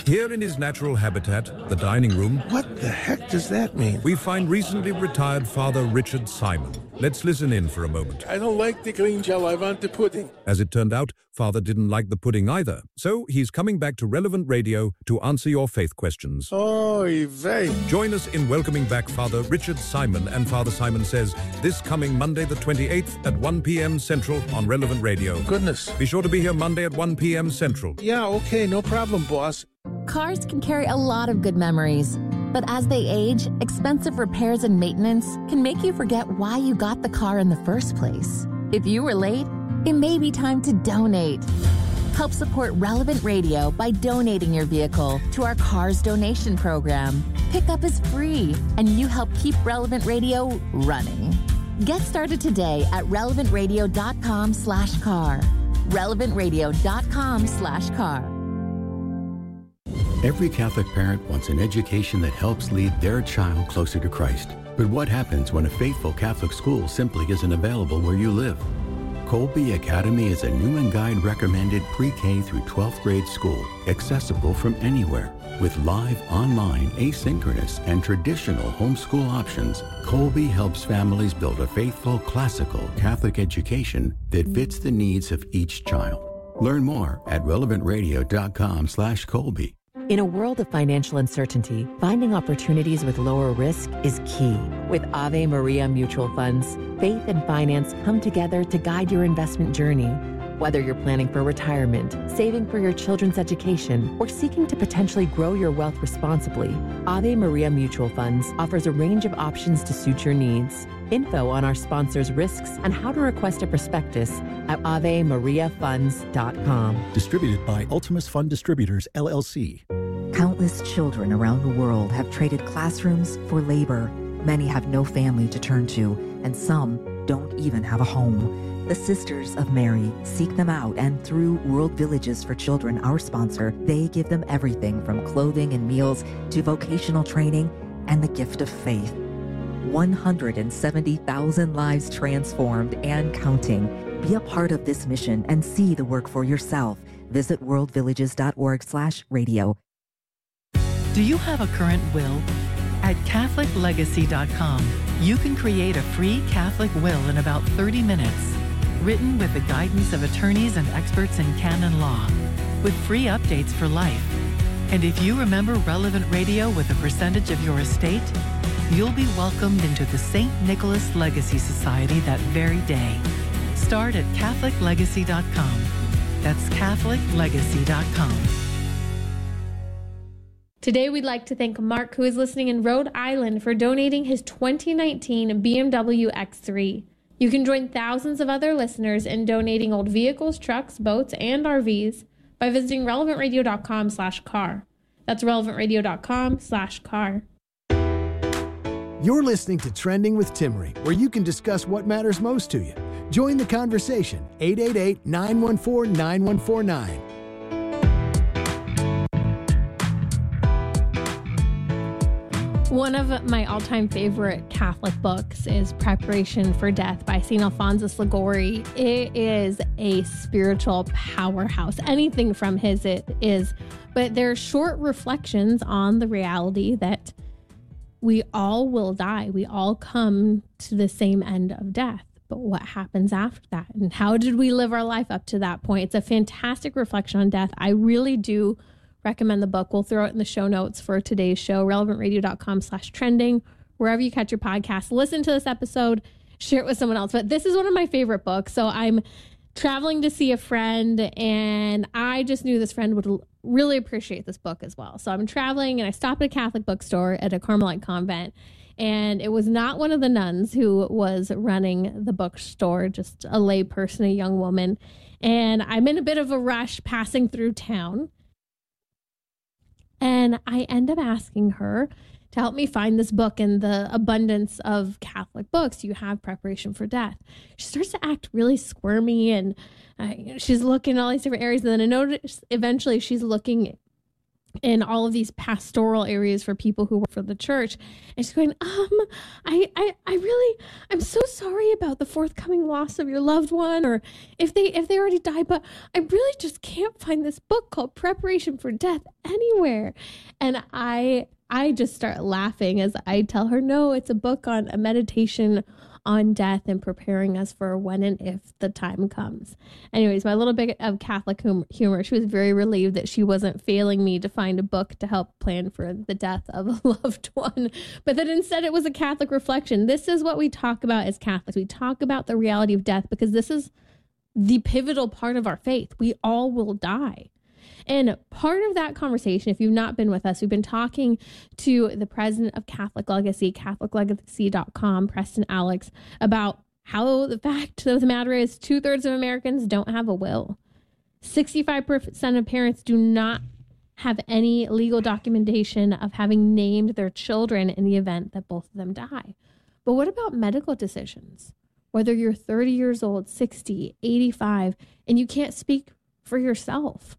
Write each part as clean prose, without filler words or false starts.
Here in his natural habitat, the dining room, What the heck does that mean? we find recently retired Father Richard Simon. Let's listen in for a moment. I don't like the green gel, I want the pudding. As it turned out, Father didn't like the pudding either, so he's coming back to Relevant Radio to answer your faith questions. Oy vey. Join us in welcoming back Father Richard Simon and Father Simon Says this coming Monday the 28th at 1 p.m. Central on Relevant Radio. Goodness. Be sure to be here Monday at 1 p.m. Central. Yeah, okay, no problem, boss. Cars can carry a lot of good memories, but as they age, expensive repairs and maintenance can make you forget why you got the car in the first place. If you were late, it may be time to donate. Help support Relevant Radio by donating your vehicle to our Cars Donation Program. Pickup is free, and you help keep Relevant Radio running. Get started today at relevantradio.com/car. relevantradio.com/car. Every Catholic parent wants an education that helps lead their child closer to Christ. But what happens when a faithful Catholic school simply isn't available where you live? Colby Academy is a new and guide recommended pre-K through 12th grade school, accessible from anywhere. With live, online, asynchronous, and traditional homeschool options, Colby helps families build a faithful, classical Catholic education that fits the needs of each child. Learn more at relevantradio.com/Colby. In a world of financial uncertainty, finding opportunities with lower risk is key. With Ave Maria Mutual Funds, faith and finance come together to guide your investment journey. Whether you're planning for retirement, saving for your children's education, or seeking to potentially grow your wealth responsibly, Ave Maria Mutual Funds offers a range of options to suit your needs. Info on our sponsors' risks and how to request a prospectus at AveMariaFunds.com. Distributed by Ultimus Fund Distributors, LLC. Countless children around the world have traded classrooms for labor. Many have no family to turn to, and some don't even have a home. The Sisters of Mary seek them out, and through World Villages for Children, our sponsor, they give them everything from clothing and meals to vocational training and the gift of faith. 170,000 lives transformed and counting. Be a part of this mission and see the work for yourself. Visit worldvillages.org/radio. Do you have a current will? At CatholicLegacy.com, you can create a free Catholic will in about 30 minutes, written with the guidance of attorneys and experts in canon law, with free updates for life. And if you remember Relevant Radio with a percentage of your estate, you'll be welcomed into the St. Nicholas Legacy Society that very day. Start at CatholicLegacy.com. That's CatholicLegacy.com. Today, we'd like to thank Mark, who is listening in Rhode Island, for donating his 2019 BMW X3. You can join thousands of other listeners in donating old vehicles, trucks, boats, and RVs by visiting relevantradio.com/car. That's relevantradio.com/car. You're listening to Trending with Timmerie, where you can discuss what matters most to you. Join the conversation, 888-914-9149. One of my all-time favorite Catholic books is Preparation for Death by St. Alphonsus Liguori. It is a spiritual powerhouse. Anything from his it is, but they're short reflections on the reality that we all will die. We all come to the same end of death. But what happens after that? And how did we live our life up to that point? It's a fantastic reflection on death. I really do recommend the book. We'll throw it in the show notes for today's show, relevantradio.com/trending, wherever you catch your podcast. Listen to this episode, share it with someone else. But this is one of my favorite books. So I'm traveling to see a friend, and I just knew this friend would really appreciate this book as well. So I'm traveling, and I stopped at a Catholic bookstore at a Carmelite convent, and it was not one of the nuns who was running the bookstore, just a lay person, a young woman. And I'm in a bit of a rush passing through town. And I end up asking her to help me find this book in the abundance of Catholic books. You have Preparation for Death. She starts to act really squirmy, and she's looking at all these different areas. And then I notice eventually she's looking in all of these pastoral areas for people who work for the church. And she's going, I'm so sorry about the forthcoming loss of your loved one, or if they already died, but I really just can't find this book called Preparation for Death anywhere. And I just start laughing as I tell her, no, it's a book on a meditation on death and preparing us for when and if the time comes. Anyways, my little bit of Catholic humor. She was very relieved that she wasn't failing me to find a book to help plan for the death of a loved one, but that instead it was a Catholic reflection. This is what we talk about as Catholics. We talk about the reality of death because this is the pivotal part of our faith. We all will die. And part of that conversation, if you've not been with us, we've been talking to the president of Catholic Legacy, CatholicLegacy.com, Preston Alex, about how the fact of the matter is 2/3 of Americans don't have a will. 65% of parents do not have any legal documentation of having named their children in the event that both of them die. But what about medical decisions? Whether you're 30 years old, 60, 85, and you can't speak for yourself.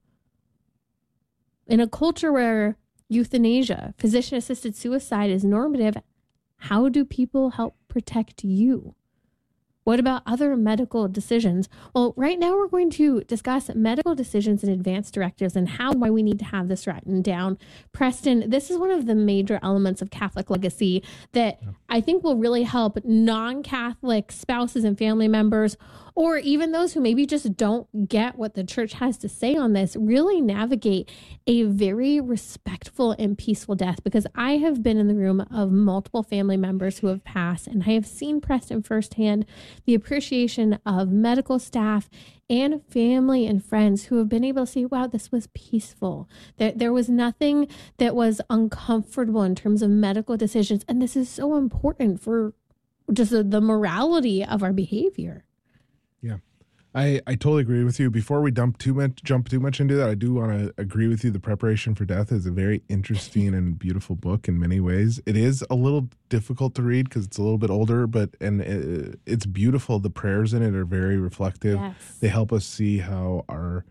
In a culture where euthanasia, physician-assisted suicide is normative, how do people help protect you? What about other medical decisions? Well, right now we're going to discuss medical decisions and advanced directives and why we need to have this written down. Preston, this is one of the major elements of Catholic Legacy that I think will really help non-Catholic spouses and family members, or even those who maybe just don't get what the church has to say on this, really navigate a very respectful and peaceful death. Because I have been in the room of multiple family members who have passed, and I have seen Preston firsthand the appreciation of medical staff and family and friends who have been able to say, wow, this was peaceful. There was nothing that was uncomfortable in terms of medical decisions. And this is so important for just the morality of our behavior. Yeah, I totally agree with you. Before we jump too much into that, I do want to agree with you. The Preparation for Death is a very interesting and beautiful book in many ways. It is a little difficult to read because it's a little bit older, but it's beautiful. The prayers in it are very reflective. Yes. They help us see how our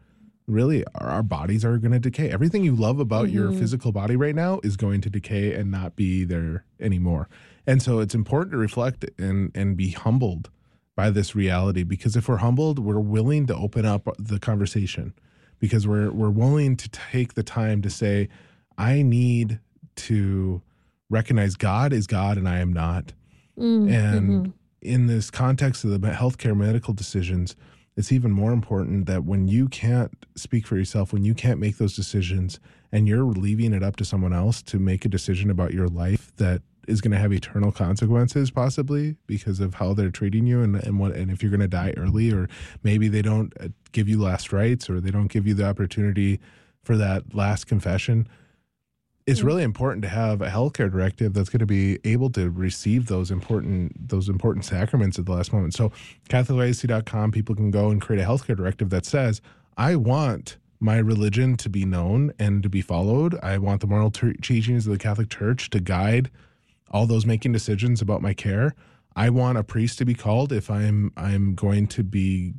bodies are going to decay. Everything you love about your physical body right now is going to decay and not be there anymore. And so it's important to reflect and be humbled by this reality, because if we're humbled, we're willing to open up the conversation, because we're willing to take the time to say, I need to recognize God is God and I am not. And in this context of the healthcare medical decisions, it's even more important that when you can't speak for yourself, when you can't make those decisions and you're leaving it up to someone else to make a decision about your life that is going to have eternal consequences, possibly because of how they're treating you and if you're going to die early, or maybe they don't give you last rites, or they don't give you the opportunity for that last confession. It's really important to have a healthcare directive that's going to be able to receive those important sacraments at the last moment. So CatholicLegacy.com, people can go and create a healthcare directive that says, I want my religion to be known and to be followed. I want the moral teachings of the Catholic Church to guide all those making decisions about my care. I want a priest to be called if I'm going to be,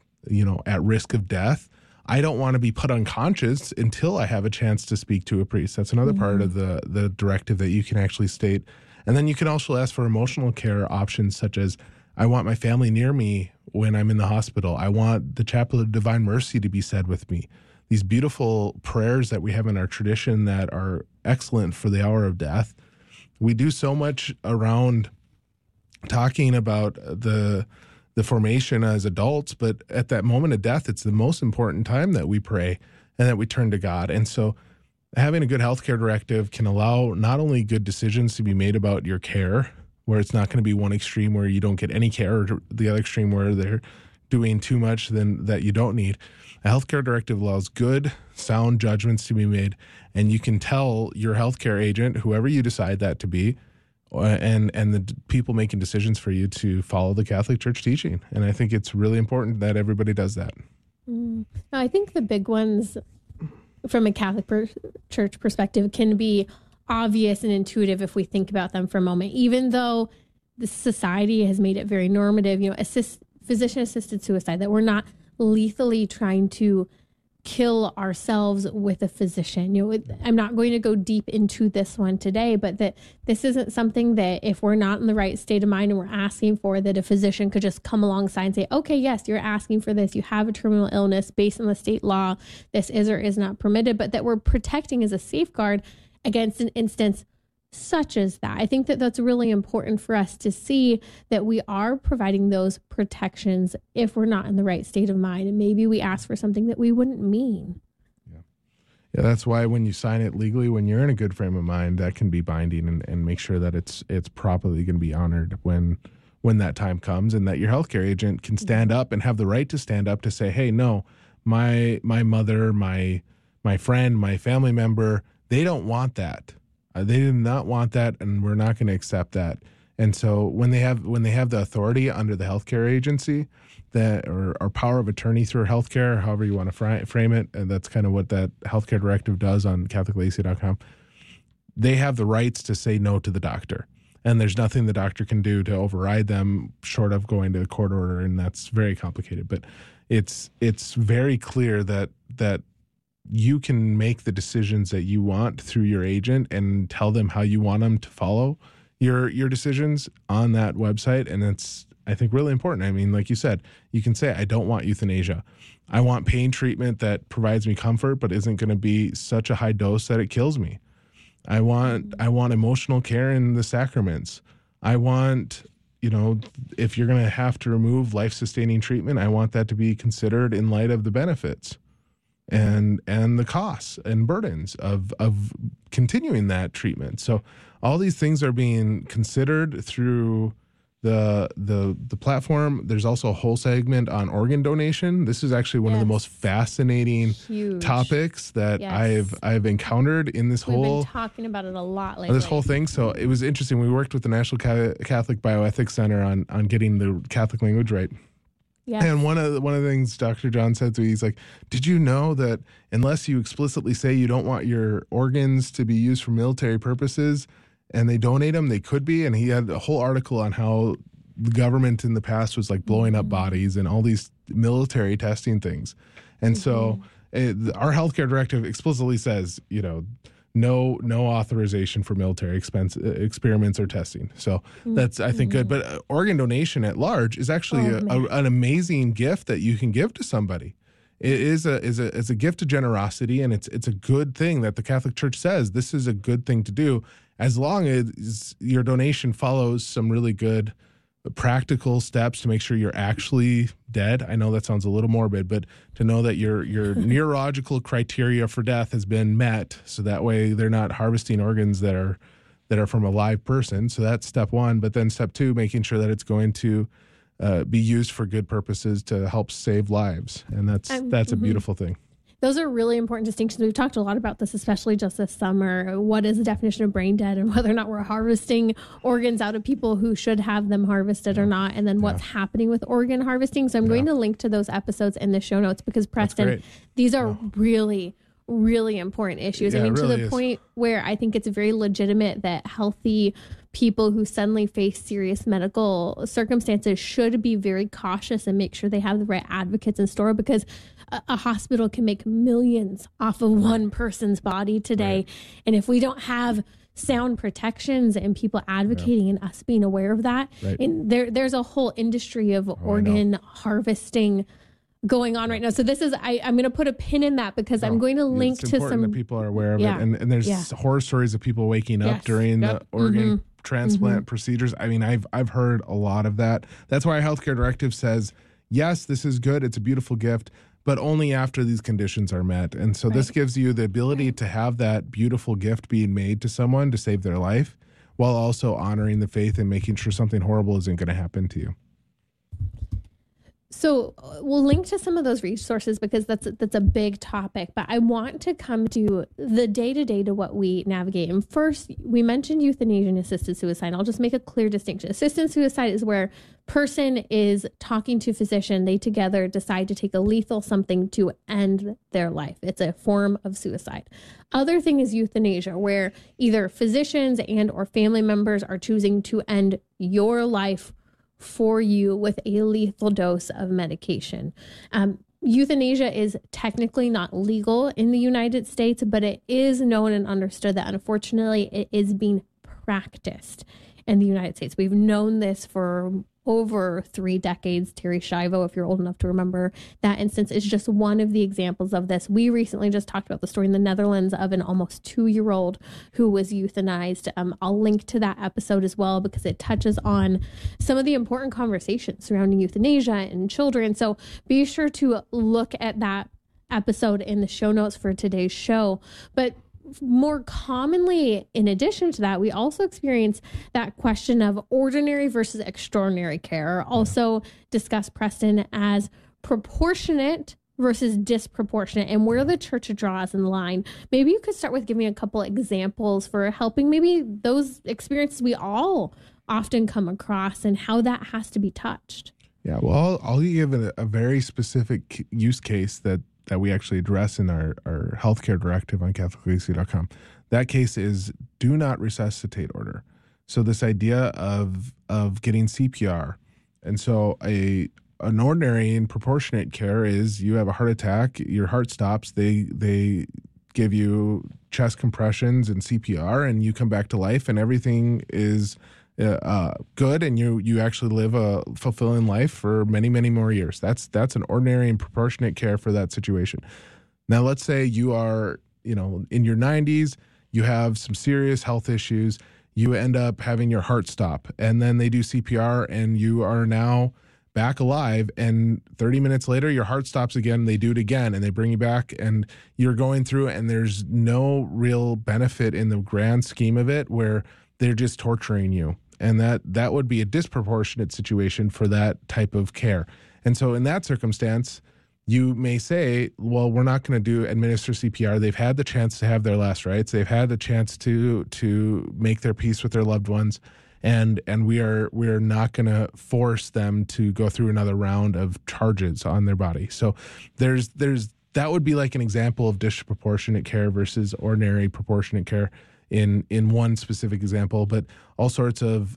at risk of death. I don't want to be put unconscious until I have a chance to speak to a priest. That's another part of the directive that you can actually state. And then you can also ask for emotional care options, such as, I want my family near me when I'm in the hospital. I want the Chaplet of Divine Mercy to be said with me. These beautiful prayers that we have in our tradition that are excellent for the hour of death. We do so much around talking about the formation as adults, but at that moment of death, it's the most important time that we pray and that we turn to God. And so having a good healthcare directive can allow not only good decisions to be made about your care, where it's not going to be one extreme where you don't get any care, or the other extreme where they're doing too much than that you don't need. A healthcare directive allows good, sound judgments to be made, and you can tell your healthcare agent, whoever you decide that to be, and the people making decisions for you, to follow the Catholic Church teaching. And I think it's really important that everybody does that. I think the big ones from a Catholic Church perspective can be obvious and intuitive if we think about them for a moment, even though the society has made it very normative, physician-assisted suicide, that we're not lethally trying to kill ourselves with a physician. I'm not going to go deep into this one today, but that this isn't something that if we're not in the right state of mind and we're asking for, that a physician could just come alongside and say, okay, yes, you're asking for this. You have a terminal illness based on the state law. This is or is not permitted, but that we're protecting as a safeguard against an instance such as that. I think that that's really important for us to see, that we are providing those protections if we're not in the right state of mind. And maybe we ask for something that we wouldn't mean. Yeah, that's why when you sign it legally, when you're in a good frame of mind, that can be binding, and make sure that it's properly going to be honored when that time comes, and that your healthcare agent can stand up and have the right to stand up to say, hey, no, my mother, my friend, my family member, they don't want that. They did not want that, and we're not going to accept that. And so when they have the authority under the healthcare agency, that or power of attorney through healthcare, however you want to frame it, and that's kind of what that healthcare directive does on CatholicLegacy.com, they have the rights to say no to the doctor. And there's nothing the doctor can do to override them short of going to the court order, and that's very complicated. But it's very clear that you can make the decisions that you want through your agent and tell them how you want them to follow your decisions on that website. And it's, I think, really important. I mean, like you said, you can say, I don't want euthanasia. I want pain treatment that provides me comfort but isn't going to be such a high dose that it kills me. I want emotional care in the sacraments. I want, if you're going to have to remove life-sustaining treatment, I want that to be considered in light of the benefits and the costs and burdens of continuing that treatment. So all these things are being considered through the platform. There's also a whole segment on organ donation. This is actually one of the most fascinating topics that I've encountered in this We've whole been talking about it a lot lately. This whole thing. So it was interesting. We worked with the National Catholic Bioethics Center on getting the Catholic language right. Yes. And one of the things Dr. John said to me, he's like, did you know that unless you explicitly say you don't want your organs to be used for military purposes and they donate them, they could be? And he had a whole article on how the government in the past was like blowing up bodies and all these military testing things. And so our healthcare directive explicitly says, no authorization for military experiments or testing. So that's, I think, good. But organ donation at large is actually an amazing gift that you can give to somebody. It is a gift of generosity, and it's a good thing that the Catholic Church says this is a good thing to do, as long as your donation follows some really good practical steps to make sure you're actually dead. I know that sounds a little morbid, but to know that your neurological criteria for death has been met, so that way they're not harvesting organs that are from a live person. So that's step one. But then step two, making sure that it's going to be used for good purposes to help save lives, and that's a beautiful thing. Those are really important distinctions. We've talked a lot about this, especially just this summer. What is the definition of brain dead, and whether or not we're harvesting organs out of people who should have them harvested or not, and then what's happening with organ harvesting. So I'm going to link to those episodes in the show notes, because, Preston, these are really, really important issues. I mean, to the point where I think it's very legitimate that healthy people who suddenly face serious medical circumstances should be very cautious and make sure they have the right advocates in store, because a hospital can make millions off of one person's body today. Right. And if we don't have sound protections and people advocating and us being aware of that, and there's a whole industry of organ harvesting going on right now. So this is, I'm going to put a pin in that, because I'm going to link to some that people are aware of it. And there's horror stories of people waking up during the organ transplant procedures. I mean, I've heard a lot of that. That's why our healthcare directive says, yes, this is good. It's a beautiful gift, but only after these conditions are met. And so this gives you the ability to have that beautiful gift being made to someone to save their life, while also honoring the faith and making sure something horrible isn't going to happen to you. So we'll link to some of those resources, because that's a big topic, but I want to come to the day-to-day to what we navigate. And first, we mentioned euthanasia and assisted suicide. I'll just make a clear distinction. Assisted suicide is where person is talking to physician. They together decide to take a lethal something to end their life. It's a form of suicide. Other thing is euthanasia, where either physicians and or family members are choosing to end your life for you with a lethal dose of medication. euthanasia is technically not legal in the United States, but it is known and understood that unfortunately it is being practiced in the United States. We've known this for over 3 decades. Terri Schiavo, if you're old enough to remember that instance, is just one of the examples of this. We recently just talked about the story in the Netherlands of an almost 2-year-old who was euthanized. I'll link to that episode as well because it touches on some of the important conversations surrounding euthanasia and children. So be sure to look at that episode in the show notes for today's show. But more commonly, in addition to that, we also experience that question of ordinary versus extraordinary care, also discussed, Preston, as proportionate versus disproportionate, and where the church draws in the line. Maybe you could start with giving a couple examples for helping maybe those experiences we all often come across and how that has to be touched. Yeah, well, I'll give a very specific use case that we actually address in our healthcare directive on CatholicLegacy.com. That case is do not resuscitate order. So this idea of getting CPR. And so an ordinary and proportionate care is you have a heart attack, your heart stops, they give you chest compressions and CPR, and you come back to life and everything is good, and you actually live a fulfilling life for many, many more years. That's an ordinary and proportionate care for that situation. Now, let's say you are, in your 90s, you have some serious health issues, you end up having your heart stop, and then they do CPR, and you are now back alive, and 30 minutes later, your heart stops again, they do it again, and they bring you back, and you're going through, and there's no real benefit in the grand scheme of it, where they're just torturing you. And that would be a disproportionate situation for that type of care. And so in that circumstance, you may say, well, we're not going to administer CPR. They've had the chance to have their last rites. They've had the chance to make their peace with their loved ones. And we are not going to force them to go through another round of charges on their body. So there's that would be like an example of disproportionate care versus ordinary proportionate care in one specific example, but all sorts of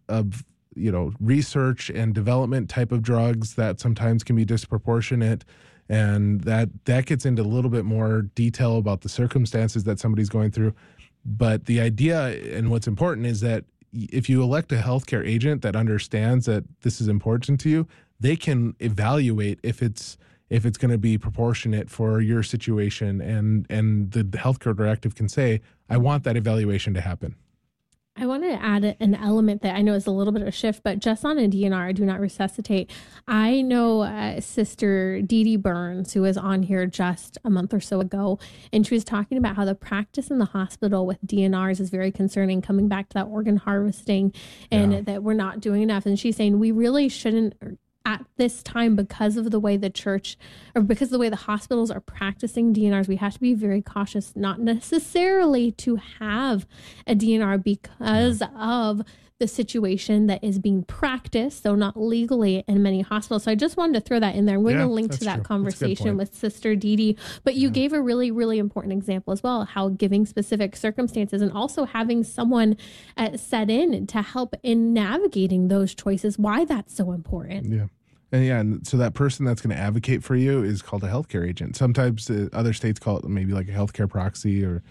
research and development type of drugs that sometimes can be disproportionate, and that gets into a little bit more detail about the circumstances that somebody's going through. But the idea and what's important is that if you elect a healthcare agent that understands that this is important to you, they can evaluate if it's going to be proportionate for your situation, and the healthcare directive can say, I want that evaluation to happen. I want to add an element that I know is a little bit of a shift, but just on a DNR, do not resuscitate. I know Sister Dee Dee Burns, who was on here just a month or so ago, and she was talking about how the practice in the hospital with DNRs is very concerning, coming back to that organ harvesting, and that we're not doing enough. And she's saying we really shouldn't, at this time, because of the way the church, or because of the way the hospitals are practicing DNRs, we have to be very cautious, not necessarily to have a DNR because of the situation that is being practiced, so not legally in many hospitals. So I just wanted to throw that in there. I'm going to link to that conversation with Sister Dee Dee. But you gave a really, really important example as well, how giving specific circumstances and also having someone set in to help in navigating those choices, why that's so important. Yeah. And so that person that's going to advocate for you is called a healthcare agent. Sometimes other states call it maybe like a healthcare proxy or,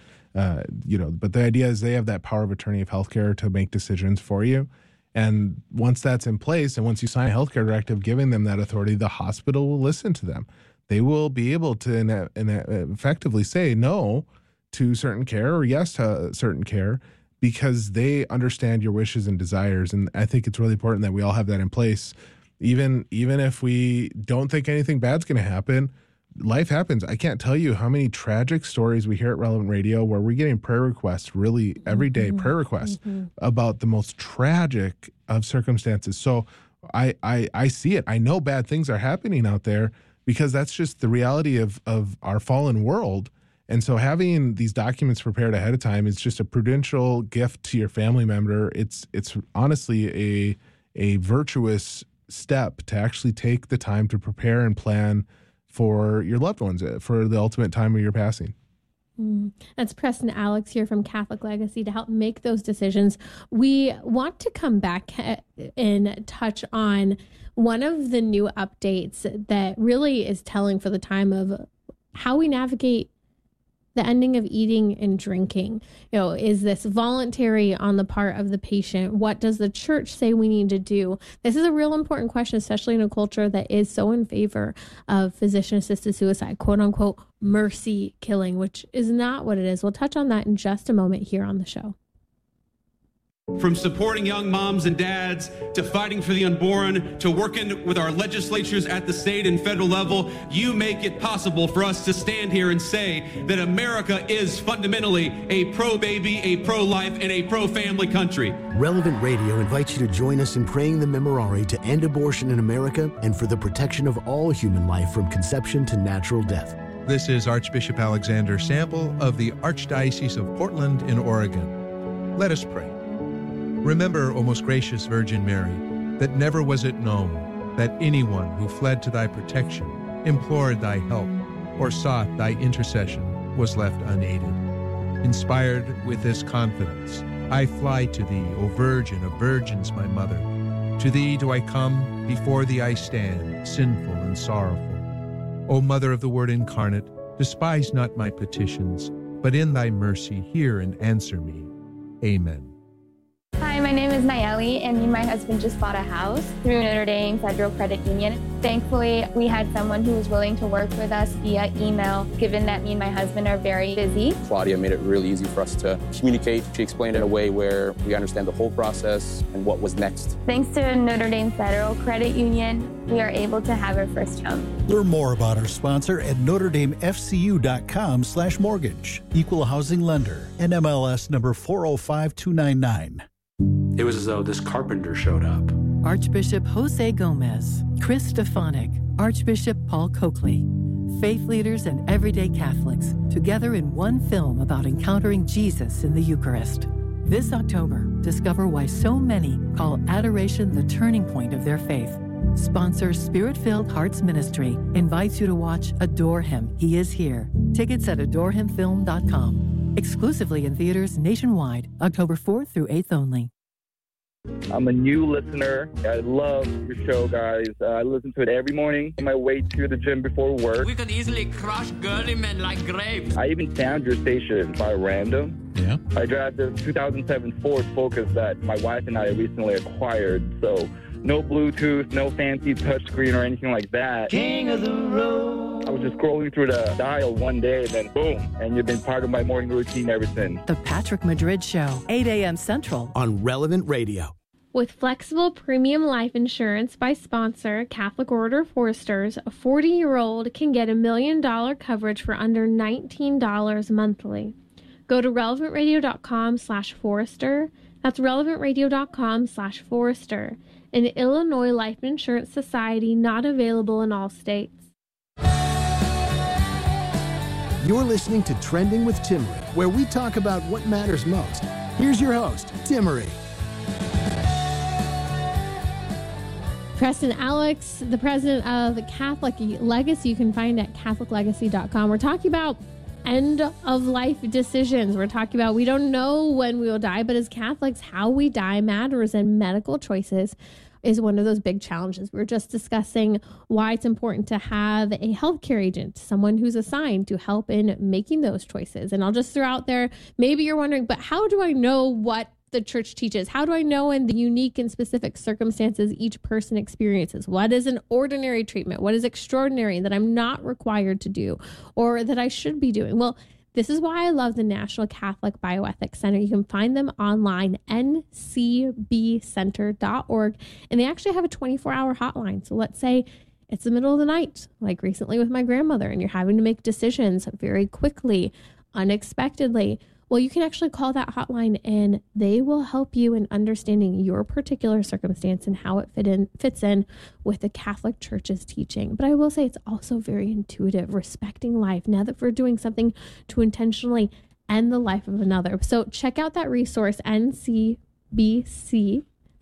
but the idea is they have that power of attorney of healthcare to make decisions for you. And once that's in place, and once you sign a healthcare directive giving them that authority, the hospital will listen to them. They will be able to effectively say no to certain care or yes to certain care because they understand your wishes and desires. And I think it's really important that we all have that in place. Even if we don't think anything bad's going to happen, life happens. I can't tell you how many tragic stories we hear at Relevant Radio where we're getting prayer requests, really every day prayer requests about the most tragic of circumstances. So I see it. I know bad things are happening out there because that's just the reality of our fallen world. And so having these documents prepared ahead of time is just a prudential gift to your family member. It's honestly a virtuous step to actually take the time to prepare and plan for your loved ones, for the ultimate time of your passing. That's Preston Alex here from Catholic Legacy to help make those decisions. We want to come back and touch on one of the new updates that really is telling for the time of how we navigate the ending of eating and drinking. Is this voluntary on the part of the patient? What does the church say we need to do? This is a real important question, especially in a culture that is so in favor of physician-assisted suicide, quote unquote, mercy killing, which is not what it is. We'll touch on that in just a moment here on the show. From supporting young moms and dads to fighting for the unborn to working with our legislatures at the state and federal level, you make it possible for us to stand here and say that America is fundamentally a pro-baby, a pro-life, and a pro-family country. Relevant Radio invites you to join us in praying the Memorare to end abortion in America and for the protection of all human life from conception to natural death. This is Archbishop Alexander Sample of the Archdiocese of Portland in Oregon. Let us pray. Remember, O most gracious Virgin Mary, that never was it known that anyone who fled to thy protection, implored thy help, or sought thy intercession was left unaided. Inspired with this confidence, I fly to thee, O Virgin of Virgins, my mother. To thee do I come, before thee I stand, sinful and sorrowful. O Mother of the Word incarnate, despise not my petitions, but in thy mercy hear and answer me. Amen. Hi, my name is Nayeli, and me and my husband just bought a house through Notre Dame Federal Credit Union. Thankfully, we had someone who was willing to work with us via email, given that me and my husband are very busy. Claudia made it really easy for us to communicate. She explained it in a way where we understand the whole process and what was next. Thanks to Notre Dame Federal Credit Union, we are able to have our first home. Learn more about our sponsor at NotreDameFCU.com/mortgage. Equal housing lender. NMLS number 405299. It was as though this carpenter showed up. Archbishop Jose Gomez, Chris Stefanik, Archbishop Paul Coakley. Faith leaders and everyday Catholics together in one film about encountering Jesus in the Eucharist. This October, discover why so many call adoration the turning point of their faith. Sponsor Spirit-Filled Hearts Ministry invites you to watch Adore Him, He Is Here. Tickets at adorehimfilm.com. Exclusively in theaters nationwide, October 4th through 8th only. I'm a new listener. I love your show, guys. I listen to it every morning on my way to the gym before work. We could easily crush girly men like grapes. I even found your station by random. Yeah. I drive the 2007 Ford Focus that my wife and I recently acquired, so no Bluetooth, no fancy touchscreen or anything like that. King of the road. I was just scrolling through the dial one day, and then boom, and you've been part of my morning routine ever since. The Patrick Madrid Show, 8 a.m. Central. On Relevant Radio. With flexible premium life insurance by sponsor Catholic Order of Foresters, a 40-year-old can get $1 million coverage for under $19 monthly. Go to relevantradio.com/Forester. That's relevantradio.com/Forester. An Illinois Life Insurance Society, not available in all states. You're listening to Trending with Timmery, where we talk about what matters most. Here's your host, Timmery. Preston Alex, the president of Catholic Legacy, you can find at catholiclegacy.com. We're talking about end-of-life decisions. We're talking about we don't know when we will die, but as Catholics, how we die matters, and medical choices is one of those big challenges. We were just discussing why it's important to have a healthcare agent, someone who's assigned to help in making those choices. And I'll just throw out there, maybe you're wondering, but how do I know what the church teaches? How do I know in the unique and specific circumstances each person experiences? What is an ordinary treatment? What is extraordinary that I'm not required to do or that I should be doing? Well, this is why I love the National Catholic Bioethics Center. You can find them online, ncbcenter.org, and they actually have a 24-hour hotline. So let's say it's the middle of the night, like recently with my grandmother, and you're having to make decisions very quickly, unexpectedly. Well, you can actually call that hotline and they will help you in understanding your particular circumstance and how it fits in with the Catholic Church's teaching. But I will say it's also very intuitive, respecting life, now that we're doing something to intentionally end the life of another. So check out that resource, NCBC,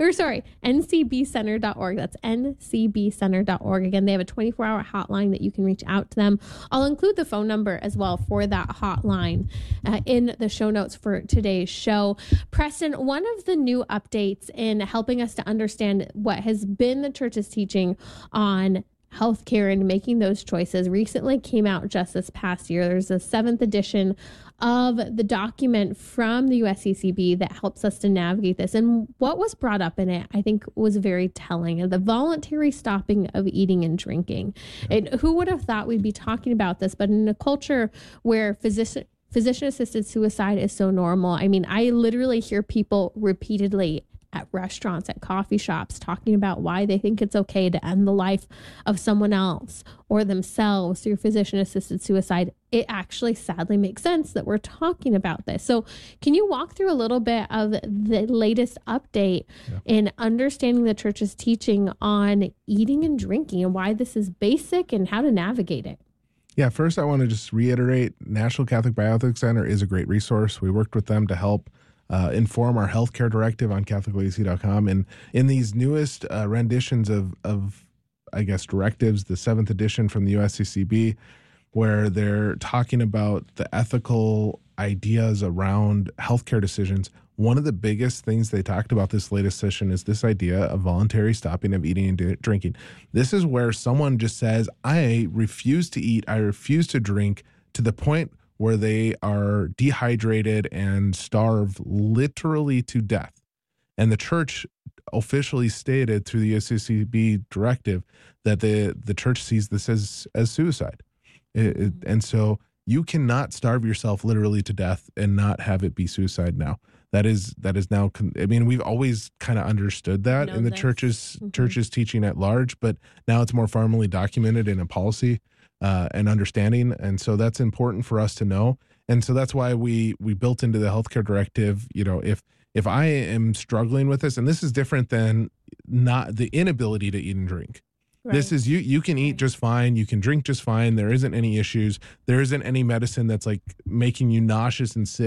ncbcenter.org. That's ncbcenter.org. Again, they have a 24-hour hotline that you can reach out to them. I'll include the phone number as well for that hotline in the show notes for today's show. Preston, one of the new updates in helping us to understand what has been the church's teaching on healthcare and making those choices recently came out just this past year. There's a 7th edition of the document from the USCCB that helps us to navigate this. And what was brought up in it, I think, was very telling. The voluntary stopping of eating and drinking. And who would have thought we'd be talking about this? But in a culture where physician-assisted suicide is so normal, I mean, I literally hear people repeatedly at restaurants, at coffee shops, talking about why they think it's okay to end the life of someone else or themselves through physician-assisted suicide. It actually sadly makes sense that we're talking about this. So can you walk through a little bit of the latest update in understanding the church's teaching on eating and drinking and why this is basic and how to navigate it? Yeah, first I want to just reiterate, National Catholic Bioethics Center is a great resource. We worked with them to help inform our healthcare directive on CatholicLegacy.com. And in these newest renditions of, I guess, directives, the 7th edition from the USCCB, where they're talking about the ethical ideas around healthcare decisions, one of the biggest things they talked about this latest session is this idea of voluntary stopping of eating and drinking. This is where someone just says, I refuse to eat, I refuse to drink, to the point where they are dehydrated and starve literally to death. And the church officially stated through the USCCB directive that the church sees this as suicide. And so you cannot starve yourself literally to death and not have it be suicide now. That is now, I mean, we've always kind of understood that in the church's teaching at large, but now it's more firmly documented in a policy and understanding. And so that's important for us to know. And so that's why we built into the healthcare directive, you know, if I am struggling with this, and this is different than not the inability to eat and drink. Right. This is you can eat just fine. You can drink just fine. There isn't any issues. There isn't any medicine that's like making you nauseous and sick.